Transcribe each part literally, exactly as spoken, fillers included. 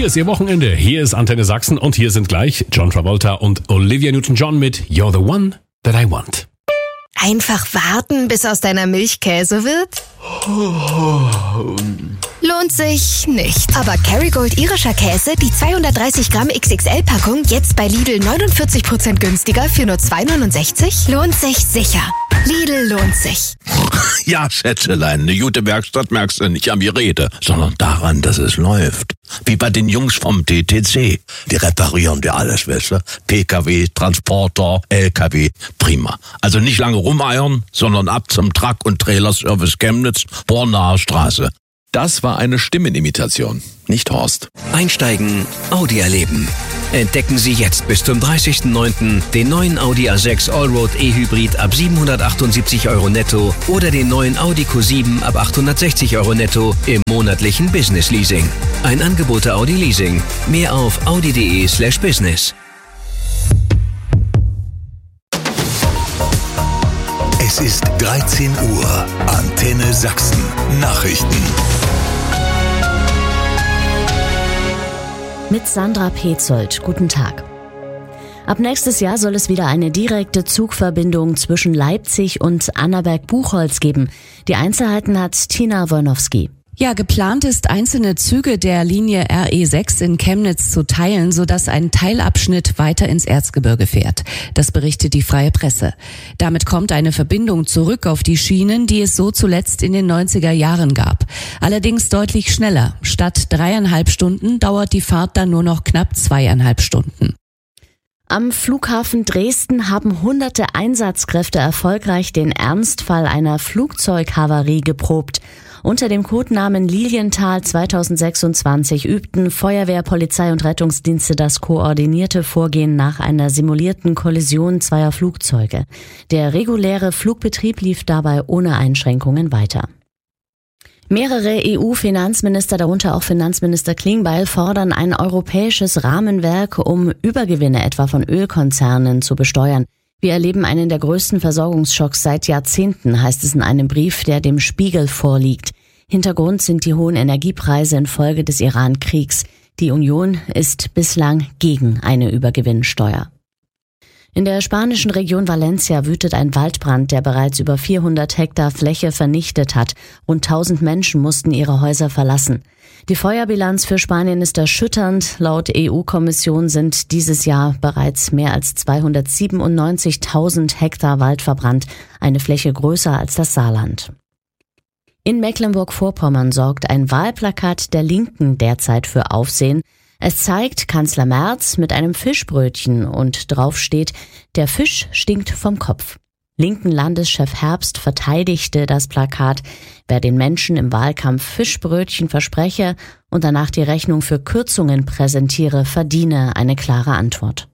Hier ist Ihr Wochenende, hier ist Antenne Sachsen und hier sind gleich John Travolta und Olivia Newton-John mit You're the One That I Want. Einfach warten, bis aus deiner Milch Käse wird? Lohnt sich nicht. Aber Kerrygold irischer Käse, die zweihundertdreißig Gramm X X L-Packung, jetzt bei Lidl neunundvierzig Prozent günstiger für nur zwei neunundsechzig? Lohnt sich sicher. Lidl lohnt sich. Ja, Schätzelein, eine gute Werkstatt merkst du nicht am Gerede, sondern daran, dass es läuft. Wie bei den Jungs vom T T C. Die reparieren dir alles, weißt du? P K W, Transporter, L K W, prima. Also nicht lange rumeiern, sondern ab zum Truck- und Trailerservice Chemnitz, Bornaer Straße. Das war eine Stimmenimitation, nicht Horst. Einsteigen, Audi erleben. Entdecken Sie jetzt bis zum dreißigsten neunten den neuen Audi A sechs Allroad E-Hybrid ab siebenhundertachtundsiebzig Euro netto oder den neuen Audi Q sieben ab achthundertsechzig Euro netto im monatlichen Business Leasing. Ein Angebot der Audi Leasing. Mehr auf audi.de slash business. Es ist dreizehn Uhr. Antenne Sachsen. Nachrichten. Mit Sandra Petzold. Guten Tag. Ab nächstes Jahr soll es wieder eine direkte Zugverbindung zwischen Leipzig und Annaberg-Buchholz geben. Die Einzelheiten hat Tina Wolnowski. Ja, geplant ist, einzelne Züge der Linie R E sechs in Chemnitz zu teilen, sodass ein Teilabschnitt weiter ins Erzgebirge fährt. Das berichtet die Freie Presse. Damit kommt eine Verbindung zurück auf die Schienen, die es so zuletzt in den neunziger Jahren gab. Allerdings deutlich schneller. Statt dreieinhalb Stunden dauert die Fahrt dann nur noch knapp zweieinhalb Stunden. Am Flughafen Dresden haben hunderte Einsatzkräfte erfolgreich den Ernstfall einer Flugzeughavarie geprobt. Unter dem Codenamen Lilienthal zweitausendsechsundzwanzig übten Feuerwehr, Polizei und Rettungsdienste das koordinierte Vorgehen nach einer simulierten Kollision zweier Flugzeuge. Der reguläre Flugbetrieb lief dabei ohne Einschränkungen weiter. Mehrere E U-Finanzminister, darunter auch Finanzminister Klingbeil, fordern ein europäisches Rahmenwerk, um Übergewinne etwa von Ölkonzernen zu besteuern. Wir erleben einen der größten Versorgungsschocks seit Jahrzehnten, heißt es in einem Brief, der dem Spiegel vorliegt. Hintergrund sind die hohen Energiepreise infolge des Iran-Kriegs. Die Union ist bislang gegen eine Übergewinnsteuer. In der spanischen Region Valencia wütet ein Waldbrand, der bereits über vierhundert Hektar Fläche vernichtet hat. Rund tausend Menschen mussten ihre Häuser verlassen. Die Feuerbilanz für Spanien ist erschütternd. Laut E U-Kommission sind dieses Jahr bereits mehr als zweihundertsiebenundneunzigtausend Hektar Wald verbrannt, eine Fläche größer als das Saarland. In Mecklenburg-Vorpommern sorgt ein Wahlplakat der Linken derzeit für Aufsehen. Es zeigt Kanzler Merz mit einem Fischbrötchen und drauf steht: Der Fisch stinkt vom Kopf. Linken Landeschef Herbst verteidigte das Plakat. Wer den Menschen im Wahlkampf Fischbrötchen verspreche und danach die Rechnung für Kürzungen präsentiere, verdiene eine klare Antwort.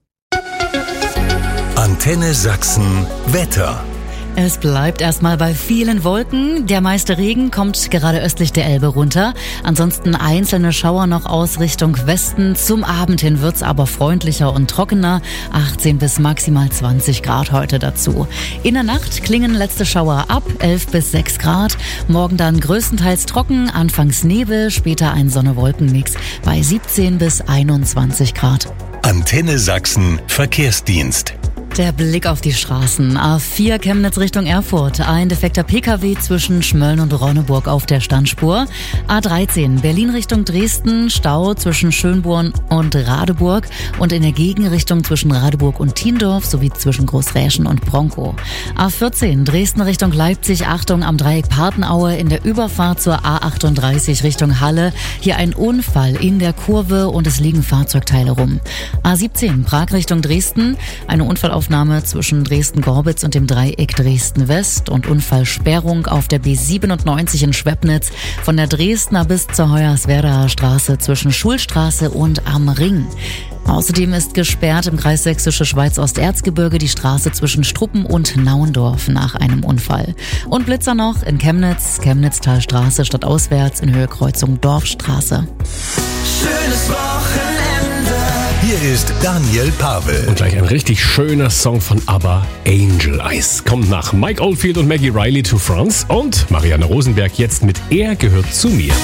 Antenne Sachsen Wetter. Es bleibt erstmal bei vielen Wolken. Der meiste Regen kommt gerade östlich der Elbe runter. Ansonsten einzelne Schauer noch aus Richtung Westen. Zum Abend hin wird's aber freundlicher und trockener. achtzehn bis maximal zwanzig Grad heute dazu. In der Nacht klingen letzte Schauer ab, elf bis sechs Grad. Morgen dann größtenteils trocken, anfangs Nebel, später ein Sonne-Wolken-Mix bei siebzehn bis einundzwanzig Grad. Antenne Sachsen Verkehrsdienst. Der Blick auf die Straßen. A vier Chemnitz Richtung Erfurt. Ein defekter P K W zwischen Schmölln und Ronneburg auf der Standspur. A dreizehn Berlin Richtung Dresden. Stau zwischen Schönborn und Radeburg. Und in der Gegenrichtung zwischen Radeburg und Thiendorf sowie zwischen Großräschen und Bronkow. A vierzehn Dresden Richtung Leipzig. Achtung am Dreieck Partenaue in der Überfahrt zur A achtunddreißig Richtung Halle. Hier ein Unfall in der Kurve und es liegen Fahrzeugteile rum. A siebzehn Prag Richtung Dresden. Eine Unfallaufnahme zwischen Dresden-Gorbitz und dem Dreieck Dresden-West und Unfallsperrung auf der B siebenundneunzig in Schwebnitz von der Dresdner bis zur Hoyerswerdaer Straße zwischen Schulstraße und am Ring. Außerdem ist gesperrt im Kreis Sächsische Schweiz-Osterzgebirge die Straße zwischen Struppen und Naundorf nach einem Unfall. Und Blitzer noch in Chemnitz, Chemnitztalstraße stadtauswärts in Höhe Kreuzung Dorfstraße. Schönes Wochenende. Hier ist Daniel Pavel. Und gleich ein richtig schöner Song von ABBA, Angel Eyes. Kommt nach Mike Oldfield und Maggie Riley to France und Marianne Rosenberg jetzt mit Er gehört zu mir.